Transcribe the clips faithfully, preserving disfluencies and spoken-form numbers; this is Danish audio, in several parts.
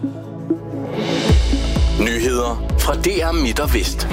Nyheder fra D R Midt og Vest.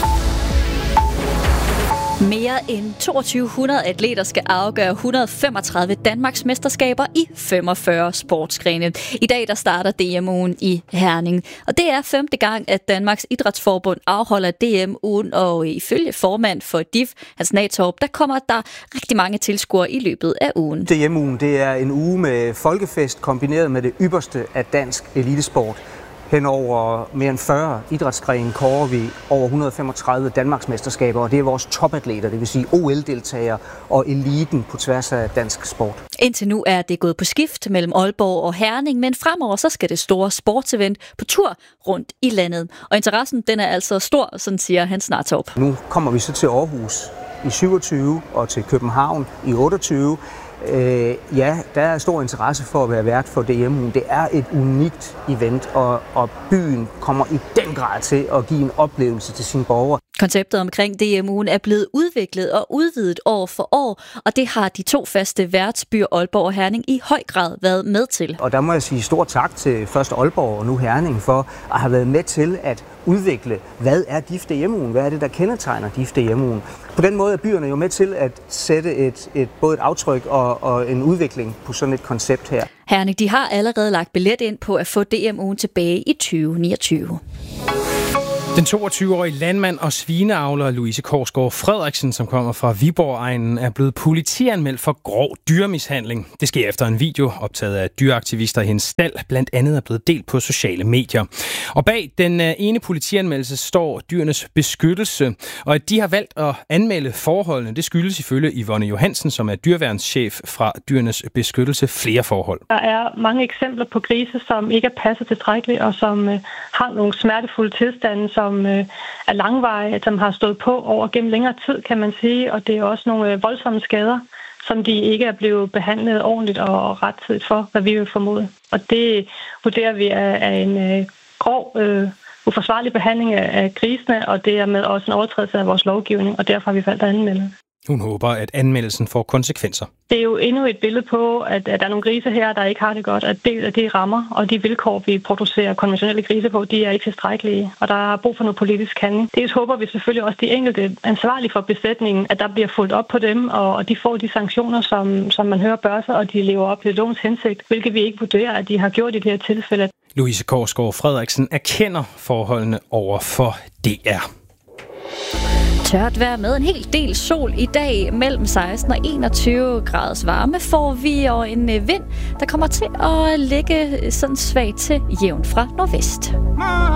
Mere end toogtyve hundrede atleter skal afgøre et hundrede og femogtredive Danmarks mesterskaber i femogfyrre sportsgrene. I dag der starter D M-ugen i Herning, og det er femte gang, at Danmarks Idrætsforbund afholder D M-ugen, og ifølge formand for D I F, Hans Natorp, der kommer der rigtig mange tilskuere i løbet af ugen. D M-ugen, det er en uge med folkefest kombineret med det ypperste af dansk elitesport. Hen over mere end fyrre idrætsgrene kårer vi over et hundrede og femogtredive Danmarksmesterskaber, og det er vores topatleter, det vil sige O L-deltagere og eliten på tværs af dansk sport. Indtil nu er det gået på skift mellem Aalborg og Herning, men fremover så skal det store sportsevent på tur rundt i landet. Og interessen den er altså stor, sådan siger Hans Natorp. Nu kommer vi så til Aarhus i syvogtyve og til København i otteogtyve. Øh, ja, der er stor interesse for at være vært for D M-ugen. Det er et unikt event, og, og byen kommer i den grad til at give en oplevelse til sine borgere. Konceptet omkring D M-ugen er blevet udviklet og udvidet år for år, og det har de to faste værtsbyer Aalborg og Herning i høj grad været med til. Og der må jeg sige stor tak til først Aalborg og nu Herning for at have været med til at udvikle, hvad er D I F D M-ugen? Hvad er det, der kendetegner D I F D M-ugen? På den måde er byerne jo med til at sætte et, et, både et aftryk og, og en udvikling på sådan et koncept her. Herning, de har allerede lagt billet ind på at få D M-ugen tilbage i tyve niogtyve. Den toogtyve-årige landmand og svineavler Louise Korsgaard Frederiksen, som kommer fra Viborg-egnen, er blevet politianmeldt for grov dyremishandling. Det sker efter en video optaget af dyreaktivister i hendes stald, blandt andet er blevet delt på sociale medier. Og bag den ene politianmeldelse står Dyrenes Beskyttelse, og at de har valgt at anmelde forholdene, det skyldes ifølge Yvonne Johansen, som er dyreværnschef fra Dyrenes Beskyttelse, flere forhold. Der er mange eksempler på grise, som ikke er passet tilstrækkeligt, og som øh, har nogle smertefulde tilstande, som som er langvarige, som har stået på over gennem længere tid, kan man sige, og det er også nogle voldsomme skader, som de ikke er blevet behandlet ordentligt og rettidigt for, hvad vi vil formode. Og det vurderer vi er en grov, øh, uforsvarlig behandling af grisene, og det er med også en overtrædelse af vores lovgivning, og derfor har vi valgt at anmelde. Hun håber, at anmeldelsen får konsekvenser. Det er jo endnu et billede på, at, at der er nogle grise her, der ikke har det godt, at det, at det rammer, og de vilkår, vi producerer konventionelle grise på, de er ikke tilstrækkelige, og der er brug for noget politisk handling. Det håber vi selvfølgelig også de enkelte ansvarlige for besætningen, at der bliver fulgt op på dem, og de får de sanktioner, som, som man hører bør sig, og de lever op til lovens hensigt, hvilket vi ikke vurderer, at de har gjort i det her tilfælde. Louise Korsgaard Frederiksen erkender forholdene over for D R. Tørt vejr med en hel del sol i dag. Mellem seksten og enogtyve graders varme får vi, og en vind, der kommer til at ligge sådan svagt til jævn fra nordvest.